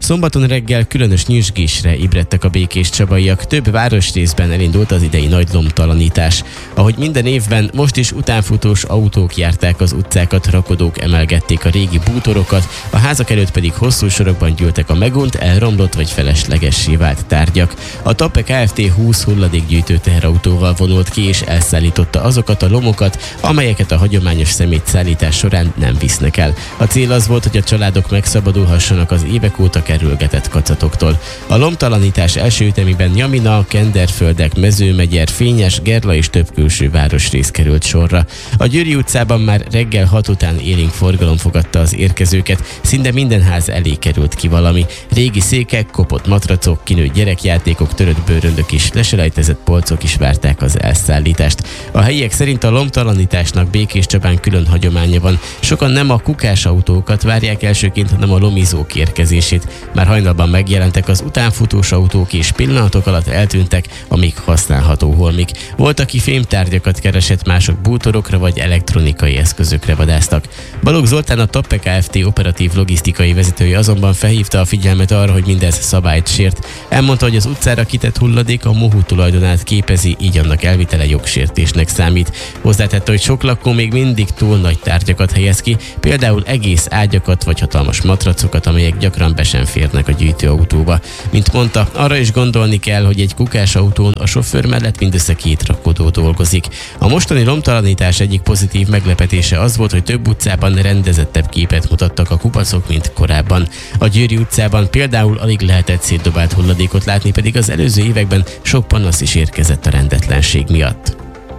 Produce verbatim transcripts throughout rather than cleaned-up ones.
Szombaton reggel különös nyüzsgésre ébredtek a békéscsabaiak, több városrészben elindult az idei nagy lomtalanítás. Ahogy minden évben, most is utánfutós autók járták az utcákat, rakodók emelgették a régi bútorokat, a házak előtt pedig hosszú sorokban gyűltek a megunt, elromlott vagy feleslegessé vált tárgyak. A Tappe Kft. húsz hulladékgyűjtő teherautóval vonult ki és elszállította azokat a lomokat, amelyeket a hagyományos szemétszállítás során nem visznek el. A cél az volt, hogy a családok megszabadulhassanak az évek óta kerülgetett kacatoktól. A lomtalanítás első ütemében Nyamina, Kenderföldek, Mezőmegyer, Fényes, Gerla és több külső városrész került sorra. A Győri utcában már reggel hat után élénk forgalom fogadta az érkezőket, szinte minden ház elé került ki valami. Régi székek, kopott matracok, kinőtt gyerekjátékok, törött bőröndök és leselejtezett polcok is várták az elszállítást. A helyiek szerint a lomtalanításnak Békéscsabán külön hagyománya van. Sokan nem a kukás autókat várják elsőként, hanem a lomizók érkezését. Már hajnalban megjelentek az utánfutós autók és pillanatok alatt eltűntek a még használható holmik. Volt, aki fémtárgyakat keresett, mások bútorokra vagy elektronikai eszközökre vadásztak. Balogh Zoltán, a Tappe Kft. Operatív logisztikai vezetője azonban felhívta a figyelmet arra, hogy mindez szabályt sért. Elmondta, hogy az utcára kitett hulladék a mohu tulajdonát képezi, így annak elvitele jogsértésnek számít. Hozzátette, hogy sok lakó még mindig túl nagy tárgyakat helyez ki, például egész ágyakat vagy hatalmas matracokat, amelyek gyakran be sem férnek a gyűjtőautóba. Mint mondta, arra is gondolni kell, hogy egy kukás autón a sofőr mellett mindössze két rakodó dolgozik. A mostani lomtalanítás egyik pozitív meglepetése az volt, hogy több utcában rendezettebb képet mutattak a kupacok, mint korábban. A Győri utcában például alig lehetett szétdobált hulladékot látni, pedig az előző években sok panasz is érkezett a rendetlenség miatt.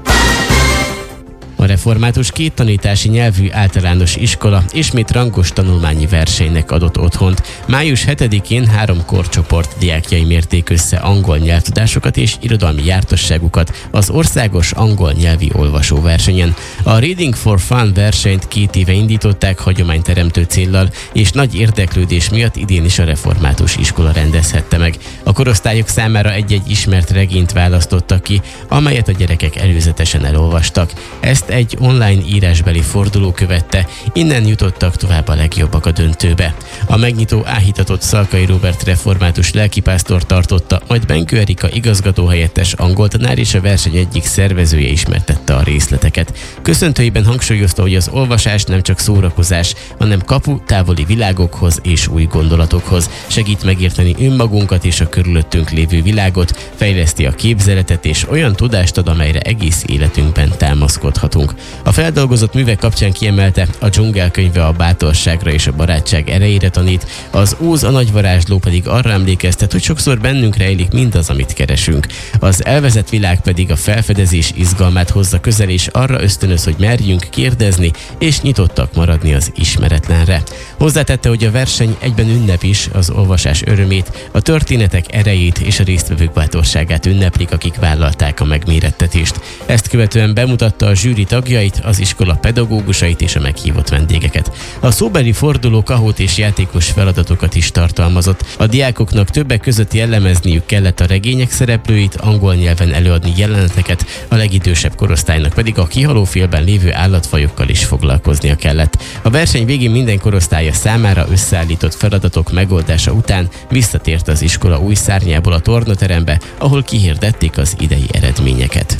A református két tanítási nyelvű általános iskola ismét rangos tanulmányi versenynek adott otthont. május hetedikén három korcsoport diákjai mérték össze angol nyelvtudásokat és irodalmi jártasságukat az országos angol nyelvi olvasóversenyen. A Reading for Fun versenyt két éve indították hagyományteremtő céllal, és nagy érdeklődés miatt idén is a református iskola rendezhette meg. A korosztályok számára egy-egy ismert regényt választottak ki, amelyet a gyerekek előzetesen elolvastak. Ezt egy online írásbeli forduló követte, innen jutottak tovább a legjobbak a döntőbe. A megnyitó áhítatott Szalkai Róbert református lelkipásztor tartotta, majd Benkő Erika igazgatóhelyettes angoltanár és a verseny egyik szervezője ismertette a részleteket. Köszöntőiben hangsúlyozta, hogy az olvasás nem csak szórakozás, hanem kapu távoli világokhoz és új gondolatokhoz. Segít megérteni önmagunkat és a körülöttünk lévő világot, fejleszti a képzeletet és olyan tudást ad, amelyre egész életünkben támaszkodhatunk. A feldolgozott művek kapcsán kiemelte, a Dzsungel könyve a bátorságra és a barátság erejére tanít, az Óz a nagyvarázsló pedig arra emlékeztet, hogy sokszor bennünk rejlik mindaz, amit keresünk. Az elvezett világ pedig a felfedezés izgalmát hozza közel, és arra ösztönöz, hogy merjünk kérdezni, és nyitottak maradni az ismeretlenre. Hozzátette, hogy a verseny egyben ünnep is, az olvasás örömét, a történetek erejét és a résztvevők bátorságát ünneplik, akik vállalták a megmérettetést. Ezt követően bemutatta a zsűri tagjait, az iskola pedagógusait és a meghívott vendégeket. A szóbeli forduló kahót és játékos feladatokat is tartalmazott. A diákoknak többek között jellemezniük kellett a regények szereplőit, angol nyelven előadni jeleneteket, a legidősebb korosztálynak pedig a kihalófélben lévő állatfajokkal is foglalkoznia kellett. A verseny végén minden korosztálya számára összeállított feladatok megoldása után visszatért az iskola új szárnyából a tornaterembe, ahol kihirdették az idei eredményeket.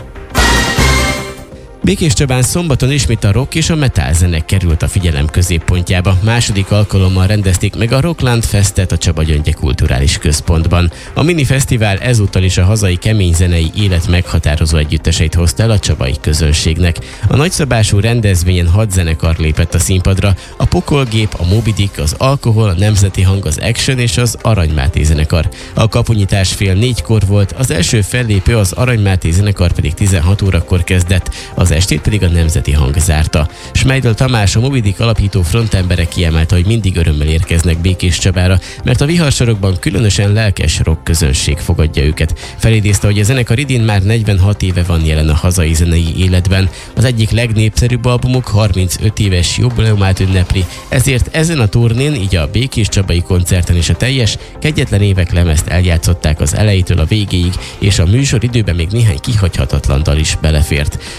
Békéscsabán szombaton ismét a rock és a metal zene került a figyelem középpontjába. Második alkalommal rendezték meg a Rockland Festet a Csaba Gyöngye Kulturális Központban. A mini fesztivál ezúttal is a hazai kemény zenei élet meghatározó együtteseit hozta el a csabai közönségnek. A nagyszabású rendezvényen hat zenekar lépett a színpadra: a Pokolgép, a Moby Dick, az Alkohol, a Nemzeti Hang, az Action és az Arany Máté zenekar. A kapunyitás fél négykor volt, az első fellépő, az Arany Máté zenekar pedig tizenhat órakor kezdett, az estét pedig a Nemzeti Hang zárta. Schmeidl Tamás, a Moby Dick alapító frontembere kiemelte, hogy mindig örömmel érkeznek Békéscsabára, mert a viharsorokban különösen lelkes rock közönség fogadja őket. Felidézte, hogy a zenekar idén már negyvenhat éve van jelen a hazai zenei életben. Az egyik legnépszerűbb albumuk harmincöt éves jubileumát ünnepli, ezért ezen a turnén, így a békéscsabai koncerten és a teljes Kegyetlen évek lemezt eljátszották az elejétől a végéig, és a műsoridőben még néhány kihagyhatatlan dal is belefért. A fesztivál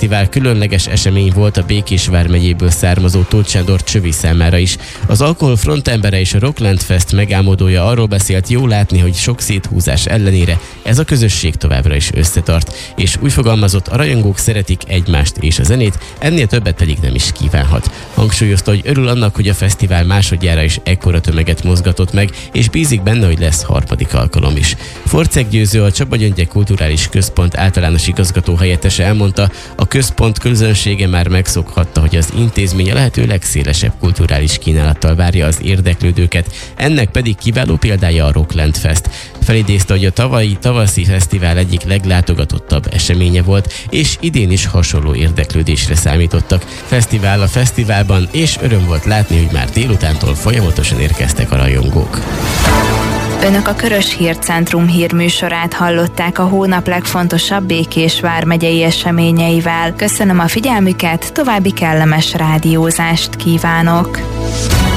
fesztivál különleges esemény volt a Békés vármegyéből származó Tóth Sándor Csövi számára is. Az alkohol frontembere és a Rockland Fest megálmodója arról beszélt, jó látni, hogy sok széthúzás ellenére ez a közösség továbbra is összetart, és úgy fogalmazott, a rajongók szeretik egymást és a zenét, ennél többet pedig nem is kívánhat. Hangsúlyozta, hogy örül annak, hogy a fesztivál másodjára is ekkora tömeget mozgatott meg, és bízik benne, hogy lesz harmadik alkalom is. Forczeg Győző, a Csaba Gyöngye Kulturális Központ általános igazgató helyettese elmondta, a központ közönsége már megszokhatta, hogy az intézmény a lehető legszélesebb kulturális kínálattal várja az érdeklődőket, ennek pedig kiváló példája a Rockland Fest. Felidézte, hogy a tavalyi tavaszi fesztivál egyik leglátogatottabb eseménye volt, és idén is hasonló érdeklődésre számítottak. Fesztivál a fesztiválban, és öröm volt látni, hogy már délutántól folyamatosan érkeztek a rajongók. Önök a Körös Hírcentrum hírműsorát hallották a hónap legfontosabb Békés vármegyei eseményeivel. Köszönöm a figyelmüket, további kellemes rádiózást kívánok!